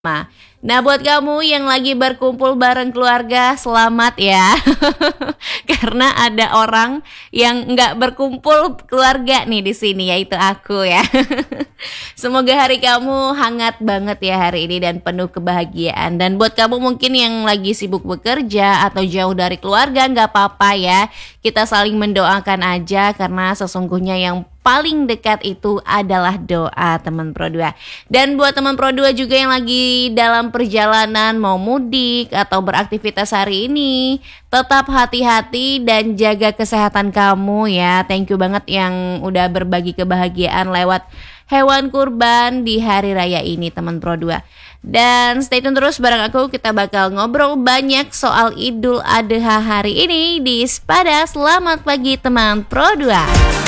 Nah, buat kamu yang lagi berkumpul bareng keluarga, selamat ya. Karena ada orang yang nggak berkumpul keluarga nih di sini, yaitu aku ya. Semoga hari kamu hangat banget ya hari ini dan penuh kebahagiaan. Dan buat kamu mungkin yang lagi sibuk bekerja atau jauh dari keluarga, nggak apa-apa ya. Kita saling mendoakan aja karena sesungguhnya yang paling dekat itu adalah doa teman Pro 2. Dan buat teman Pro 2 juga yang lagi dalam perjalanan mau mudik atau beraktivitas hari ini, tetap hati-hati dan jaga kesehatan kamu ya. Thank you banget yang udah berbagi kebahagiaan lewat hewan kurban di hari raya ini teman Pro 2. Dan stay tune terus bareng aku, kita bakal ngobrol banyak soal Idul Adha hari ini di Sepada. Selamat pagi teman Pro 2.